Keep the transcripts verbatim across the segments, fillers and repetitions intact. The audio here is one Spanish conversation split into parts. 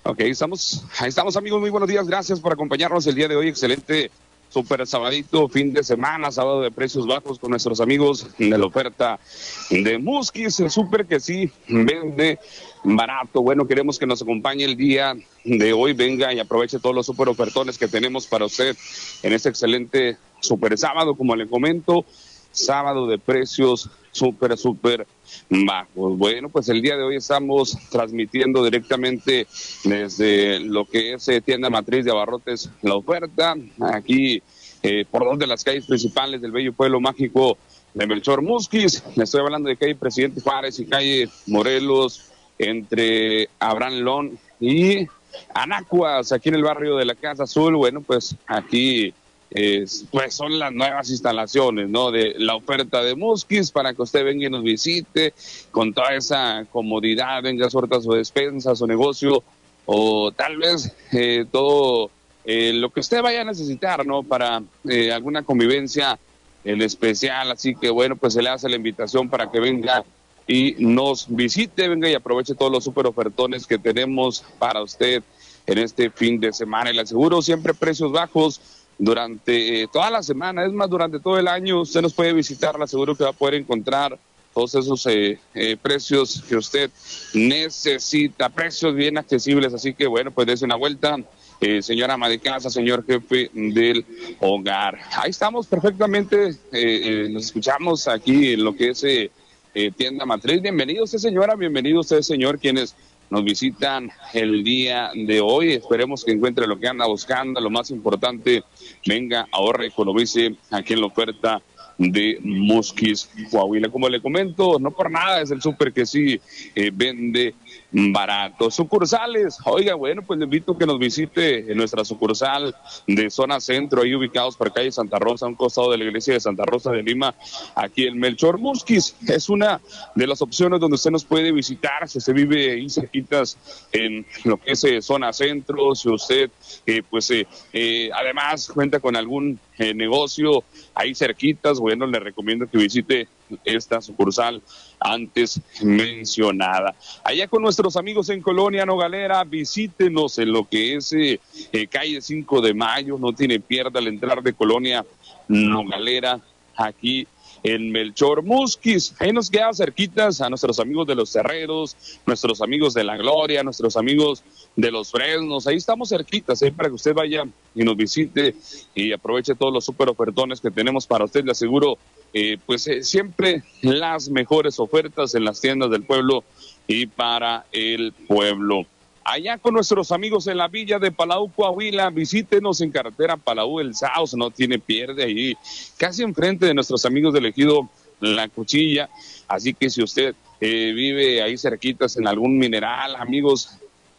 Ok, estamos, ahí estamos amigos, muy buenos días, gracias por acompañarnos el día de hoy, excelente super sabadito, fin de semana, sábado de precios bajos con nuestros amigos de la oferta de Musquis, el super que sí vende barato. Bueno, queremos que nos acompañe el día de hoy, venga y aproveche todos los super ofertones que tenemos para usted en este excelente super sábado, como le comento, sábado de precios súper, súper bajos. Bueno, pues el día de hoy estamos transmitiendo directamente desde lo que es eh, tienda matriz de abarrotes La Oferta, aquí eh, por dos de las calles principales del bello pueblo mágico de Melchor Musquis. Le estoy hablando de calle Presidente Juárez y calle Morelos, entre Abraham Lón y Anacuas, aquí en el barrio de la Casa Azul. Bueno, pues aquí Eh, pues son las nuevas instalaciones, ¿no? De la oferta de Musquis para que usted venga y nos visite con toda esa comodidad, venga, suelta su despensa, su negocio o tal vez eh, todo eh, lo que usted vaya a necesitar, ¿no? Para eh, alguna convivencia en especial. Así que bueno, pues se le hace la invitación para que venga y nos visite, venga y aproveche todos los super ofertones que tenemos para usted en este fin de semana. Y le aseguro siempre precios bajos durante eh, toda la semana, es más, durante todo el año. Usted nos puede visitar, le aseguro que va a poder encontrar todos esos eh, eh, precios que usted necesita, precios bien accesibles. Así que bueno, pues dése una vuelta, eh, señora ama de casa, señor jefe del hogar. Ahí estamos perfectamente, eh, eh, nos escuchamos aquí en lo que es eh, eh, tienda matriz. Bienvenido usted, señora, bienvenido usted, señor, quienes nos visitan el día de hoy. Esperemos que encuentre lo que anda buscando, lo más importante, venga, ahorre, economice aquí en la oferta de Musquis, Coahuila. Como le comento, no por nada es el súper que sí eh, vende barato. Sucursales, oiga, bueno, pues le invito a que nos visite en nuestra sucursal de zona centro, ahí ubicados por calle Santa Rosa, a un costado de la iglesia de Santa Rosa de Lima, aquí en Melchor Musquis. Es una de las opciones donde usted nos puede visitar, si usted vive ahí cerquitas en lo que es eh, zona centro, si usted eh, pues eh, eh, además cuenta con algún eh, negocio ahí cerquitas, bueno, le recomiendo que visite esta sucursal antes mencionada. Allá con nuestros amigos en Colonia Nogalera, visítenos en lo que es eh, eh, calle cinco de mayo, no tiene pierda al entrar de Colonia Nogalera, aquí en Melchor Musquis. Ahí nos queda cerquitas a nuestros amigos de los Terreros, nuestros amigos de La Gloria, nuestros amigos de los Fresnos. Ahí estamos cerquitas, ¿eh? Para que usted vaya y nos visite y aproveche todos los super ofertones que tenemos para usted. Le aseguro, eh, pues eh, siempre las mejores ofertas en las tiendas del pueblo y para el pueblo. Allá con nuestros amigos en la villa de Palau, Coahuila, visítenos en carretera Palau El Saus, no tiene pierde, ahí casi enfrente de nuestros amigos del ejido La Cuchilla. Así que si usted eh, vive ahí cerquitas en algún mineral, amigos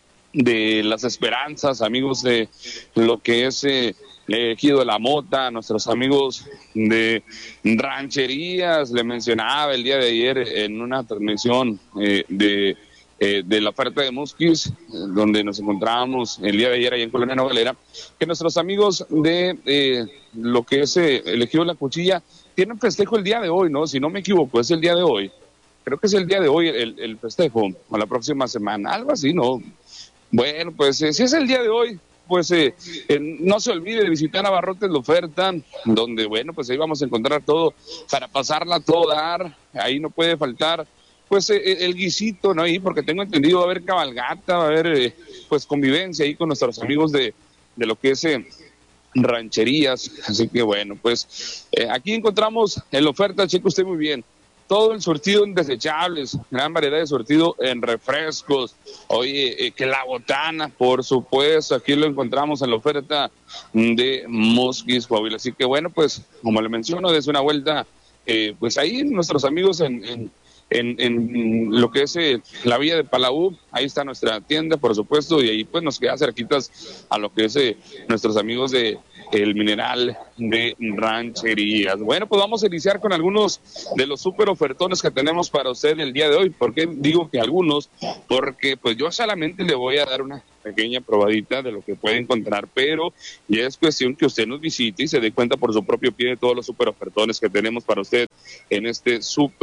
de Las Esperanzas, amigos de lo que es eh, el ejido de La Mota, nuestros amigos de rancherías, le mencionaba el día de ayer en una transmisión eh, de Eh, de la oferta de Musquis, donde nos encontrábamos el día de ayer allá en Colonia Nogalera, que nuestros amigos de eh, lo que es eh, el ejido de La Cuchilla tienen festejo el día de hoy, ¿no? Si no me equivoco, es el día de hoy. Creo que es el día de hoy el, el festejo, o la próxima semana, algo así, ¿no? Bueno, pues eh, si es el día de hoy, pues eh, eh, no se olvide de visitar Abarrotes La Oferta, donde, bueno, pues ahí vamos a encontrar todo para pasarla a todo dar. Ahí no puede faltar pues eh, el guisito, ¿no? Ahí, porque tengo entendido va a haber cabalgata, va a haber eh, pues convivencia ahí con nuestros amigos de, de lo que es eh, rancherías. Así que bueno, pues eh, aquí encontramos en la oferta, cheque usted muy bien, todo el surtido en desechables, gran variedad de surtido en refrescos. Oye, eh, que la botana, por supuesto, aquí lo encontramos en la oferta de Musquis, Coahuila. Así que bueno, pues como le menciono, desde una vuelta, eh, pues ahí nuestros amigos en, en En, en lo que es eh, la villa de Palau, ahí está nuestra tienda, por supuesto, y ahí pues nos queda cerquitas a lo que es eh, nuestros amigos de el mineral de rancherías. Bueno, pues vamos a iniciar con algunos de los super ofertones que tenemos para usted el día de hoy. ¿Por qué digo que algunos? Porque pues yo solamente le voy a dar una pequeña probadita de lo que puede encontrar, pero ya es cuestión que usted nos visite y se dé cuenta por su propio pie de todos los super ofertones que tenemos para usted en este super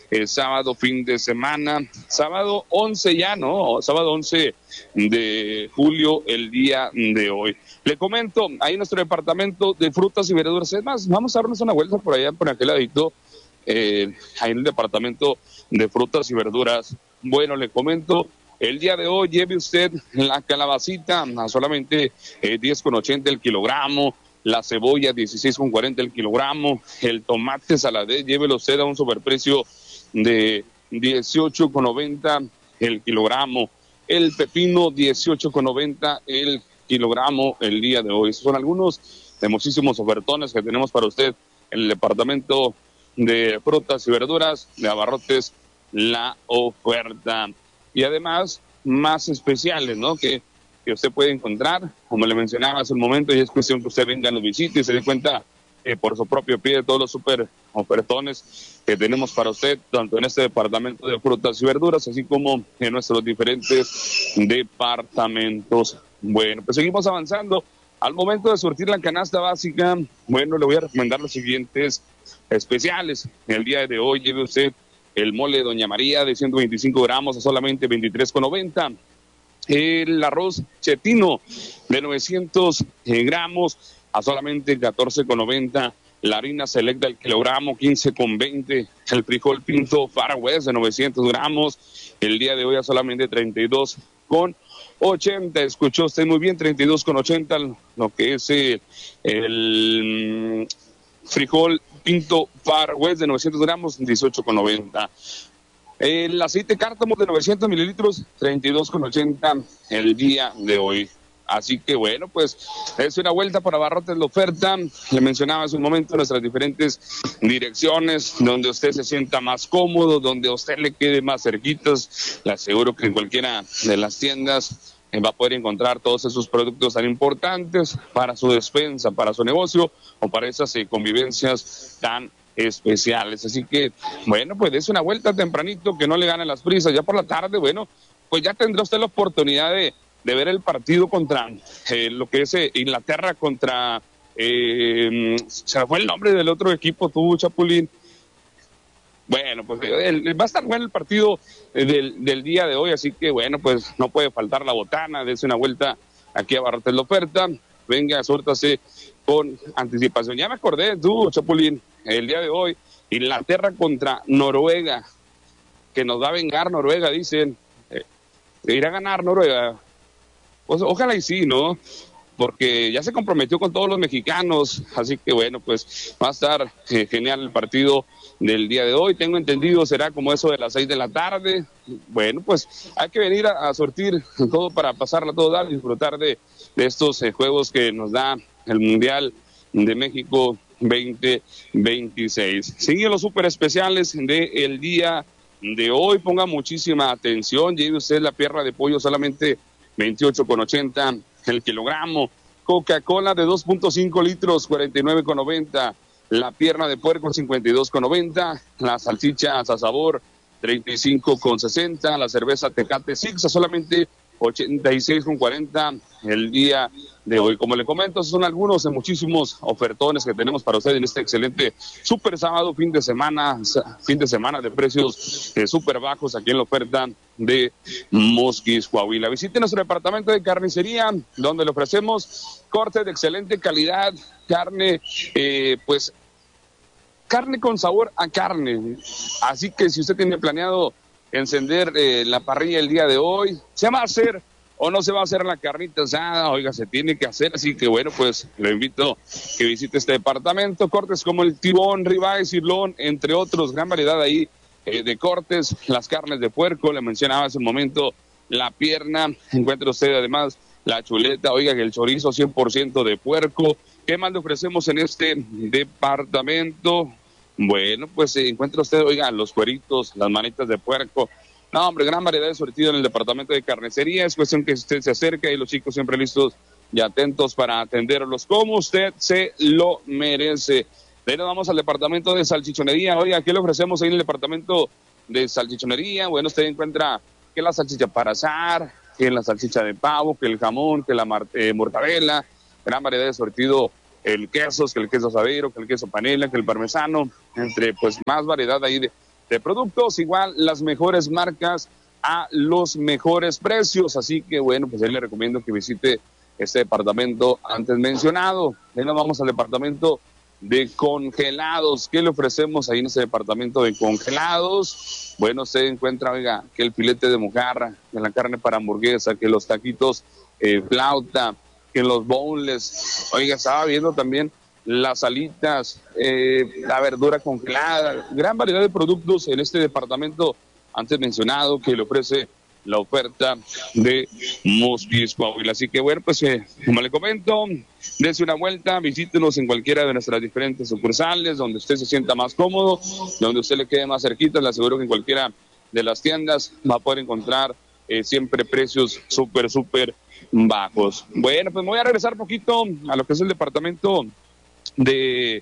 eh, sábado, fin de semana, sábado once ya, ¿no? Sábado once de julio, el día de hoy. Le comento, ahí en nuestro departamento de frutas y verduras, es más, vamos a darnos una vuelta por allá, por aquel ladito, eh, ahí en el departamento de frutas y verduras. Bueno, le comento, el día de hoy lleve usted la calabacita a solamente eh, diez con ochenta el kilogramo, la cebolla dieciséis con cuarenta el kilogramo, el tomate saladez, llévelo usted a un superprecio de dieciocho con noventa el kilogramo, el pepino dieciocho con noventa el kilogramo el día de hoy. Son algunos de muchísimos ofertones que tenemos para usted en el departamento de frutas y verduras de Abarrotes La Oferta. Y además, más especiales, ¿no? Que, que usted puede encontrar, como le mencionaba hace un momento, y es cuestión que usted venga, nos visite y se dé cuenta eh, por su propio pie de todos los super ofertones que tenemos para usted, tanto en este departamento de frutas y verduras, así como en nuestros diferentes departamentos. Bueno, pues seguimos avanzando. Al momento de surtir la canasta básica, bueno, le voy a recomendar los siguientes especiales. El día de hoy lleve usted el mole de Doña María de ciento veinticinco gramos a solamente veintitrés con noventa. El arroz chetino de novecientos gramos a solamente catorce con noventa. La harina selecta el kilogramo quince con veinte. El frijol pinto Far West de novecientos gramos. El día de hoy a solamente treinta y dos con ochenta. Escuchó usted muy bien, treinta y dos con ochenta, lo que es el, el frijol pinto Far West de novecientos gramos, dieciocho con noventa. El aceite cártamo de novecientos mililitros, treinta y dos con ochenta el día de hoy. Así que bueno, pues es una vuelta por Abarrotes La Oferta. Le mencionaba hace un momento nuestras diferentes direcciones, donde usted se sienta más cómodo, donde a usted le quede más cerquitas. Le aseguro que en cualquiera de las tiendas eh, va a poder encontrar todos esos productos tan importantes para su despensa, para su negocio o para esas eh, convivencias tan especiales. Así que bueno, pues es una vuelta tempranito, que no le ganen las prisas. Ya por la tarde, bueno, pues ya tendrá usted la oportunidad de de ver el partido contra eh, lo que es eh, Inglaterra contra, eh, se me fue el nombre del otro equipo, tú, Chapulín. Bueno, pues el, va a estar bueno el partido eh, del, del día de hoy, así que bueno, pues no puede faltar la botana, dése una vuelta aquí a Abarrotes La Oferta, venga, suéltase con anticipación. Ya me acordé, tú, Chapulín, el día de hoy, Inglaterra contra Noruega, que nos va a vengar Noruega, dicen, eh, irá a ganar Noruega. Pues ojalá y sí, ¿no? Porque ya se comprometió con todos los mexicanos, así que bueno, pues va a estar eh, genial el partido del día de hoy. Tengo entendido, será como eso de las seis de la tarde. Bueno, pues hay que venir a, a sortir todo para pasarla todo, dar, disfrutar de, de estos eh, juegos que nos da el Mundial de México veinte veintiséis. Siguen los súper especiales del día de hoy, ponga muchísima atención, lleve usted la pierna de pollo solamente veintiocho con ochenta el kilogramo, Coca-Cola de dos punto cinco litros, cuarenta y nueve con noventa, la pierna de puerco cincuenta y dos con noventa, las salchichas a sabor treinta y cinco con sesenta, la cerveza Tecate Six a solamente ochenta y seis con cuarenta el día de hoy. Como le comento, son algunos de muchísimos ofertones que tenemos para usted en este excelente super sábado, fin de semana, fin de semana de precios eh, súper bajos aquí en La Oferta de Musquis, Coahuila. Visite nuestro departamento de carnicería, donde le ofrecemos cortes de excelente calidad, carne, eh, pues, carne con sabor a carne. Así que si usted tiene planeado encender eh, la parrilla el día de hoy, ¿se va a hacer o no se va a hacer la carnita asada? Oiga, se tiene que hacer, así que bueno, pues le invito a que visite este departamento. Cortes como el tibón, ribeye, sirlón, entre otros, gran variedad ahí eh, de cortes, las carnes de puerco, le mencionaba hace un momento la pierna, encuentra usted además la chuleta, oiga, que el chorizo cien por ciento de puerco. ¿Qué más le ofrecemos en este departamento? Bueno, pues eh, encuentra usted, oiga, los cueritos, las manitas de puerco. No, hombre, gran variedad de surtido en el departamento de carnicería. Es cuestión que usted se acerque y los chicos siempre listos y atentos para atenderlos como usted se lo merece. De ahí nos vamos al departamento de salchichonería. Oiga, ¿qué le ofrecemos ahí en el departamento de salchichonería? Bueno, usted encuentra que la salchicha para asar, que la salchicha de pavo, que el jamón, que la eh, mortadela, gran variedad de surtido, el quesos, que el queso asadero, que el queso panela, que el parmesano, entre pues más variedad ahí de, de productos, igual las mejores marcas a los mejores precios. Así que bueno, pues ahí le recomiendo que visite este departamento antes mencionado. Ahí nos vamos al departamento de congelados. ¿Qué le ofrecemos ahí en ese departamento de congelados? Bueno, usted encuentra, oiga, que el filete de mojarra, que la carne para hamburguesa, que los taquitos eh, flauta, que los boneless. Oiga, estaba viendo también las alitas, eh, la verdura congelada, gran variedad de productos en este departamento antes mencionado que le ofrece la oferta de Musquis Coahuila. Así que bueno, pues eh, como le comento, dése una vuelta, visítenos en cualquiera de nuestras diferentes sucursales, donde usted se sienta más cómodo, donde usted le quede más cerquita. Le aseguro que en cualquiera de las tiendas va a poder encontrar eh, siempre precios súper, súper bajos. Bueno, pues me voy a regresar un poquito a lo que es el departamento de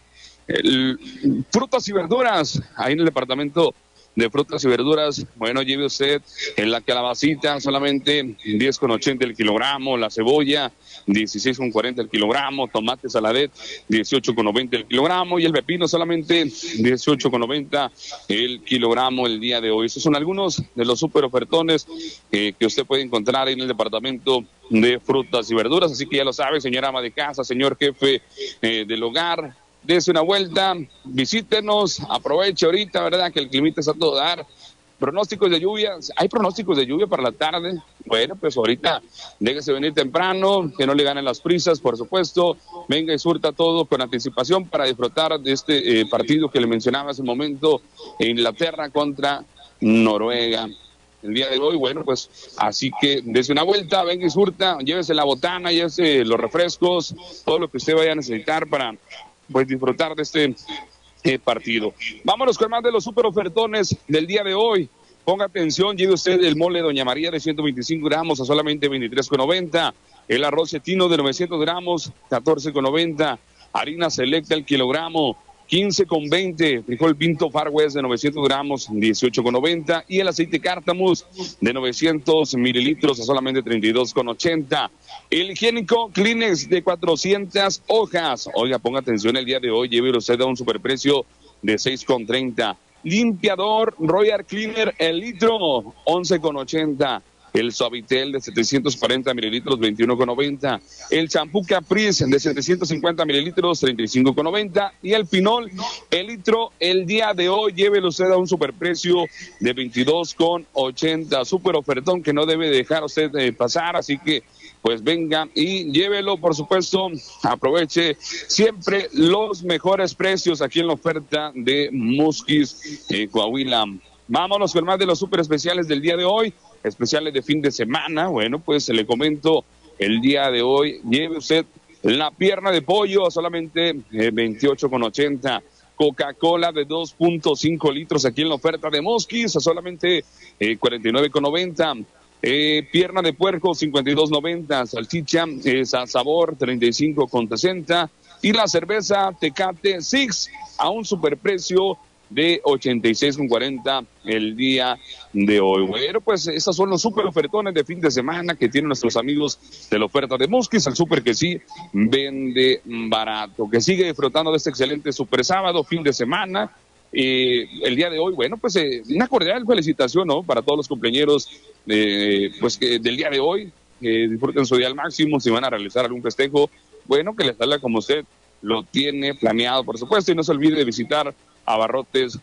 el, frutas y verduras, ahí en el departamento de frutas y verduras. Bueno, lleve usted en la calabacita solamente diez con ochenta el kilogramo, la cebolla dieciséis con cuarenta el kilogramo, tomate saladet dieciocho con noventa el kilogramo y el pepino solamente dieciocho con noventa el kilogramo el día de hoy. Estos son algunos de los super ofertones eh, que usted puede encontrar en el departamento de frutas y verduras. Así que ya lo sabe, señora ama de casa, señor jefe eh, del hogar, dése una vuelta, visítenos, aproveche ahorita, ¿verdad? Que el clima está a todo dar. Pronósticos de lluvia, hay pronósticos de lluvia para la tarde. Bueno, pues ahorita déjese venir temprano, que no le ganen las prisas, por supuesto. Venga y surta todo con anticipación para disfrutar de este eh, partido que le mencionaba hace un momento, Inglaterra contra Noruega. El día de hoy, bueno, pues así que dése una vuelta, venga y surta, llévese la botana, llévese los refrescos, todo lo que usted vaya a necesitar para pues disfrutar de este eh, partido. Vámonos con más de los super ofertones del día de hoy. Ponga atención, lleve usted el mole Doña María de ciento veinticinco gramos a solamente veintitrés con noventa, el arroz cetino de novecientos gramos, catorce con noventa, harina selecta el kilogramo, quince con veinte, frijol pinto Far West de novecientos gramos, dieciocho con noventa, y el aceite cártamus de novecientos mililitros a solamente treinta y dos con ochenta. El higiénico Kleenex de cuatrocientas hojas. Oiga, ponga atención, el día de hoy lleve usted a un superprecio de seis con treinta. Limpiador Royal Cleaner el litro, once con ochenta. El Suavitel de setecientos cuarenta mililitros, veintiuno con noventa. El champú Caprice de setecientos cincuenta mililitros, treinta y cinco con noventa. Y el Pinol, el litro, el día de hoy, llévelo usted a un superprecio de veintidós con ochenta. Super ofertón que no debe dejar usted de pasar, así que pues venga y llévelo, por supuesto. Aproveche siempre los mejores precios aquí en la oferta de Musquis eh, Coahuila. Vámonos con más de los super especiales del día de hoy. Especiales de fin de semana. Bueno, pues le comento, el día de hoy lleve usted la pierna de pollo a solamente eh, veintiocho con ochenta. Coca-Cola de dos punto cinco litros aquí en la oferta de Musquis a solamente eh, cuarenta y nueve con noventa. Eh, pierna de puerco cincuenta y dos noventa. Salchicha eh, a sabor treinta y cinco con sesenta. Y la cerveza Tecate Six a un superprecio de ochenta y seis con cuarenta el día de hoy. Bueno, pues estos son los super ofertones de fin de semana que tienen nuestros amigos de la oferta de Musquis, el super que sí vende barato, que sigue disfrutando de este excelente super sábado, fin de semana. Eh, el día de hoy, bueno, pues eh, una cordial felicitación, ¿no? Para todos los cumpleaños eh, pues que del día de hoy, que disfruten su día al máximo. Si van a realizar algún festejo, bueno, que les salga como usted lo tiene planeado, por supuesto, y no se olvide de visitar Abarrotes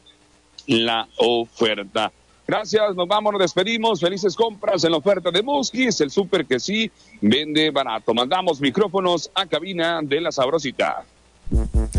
La Oferta. Gracias, nos vamos, nos despedimos. Felices compras en la oferta de Musquis, el súper que sí vende barato. Mandamos micrófonos a cabina de La Sabrosita.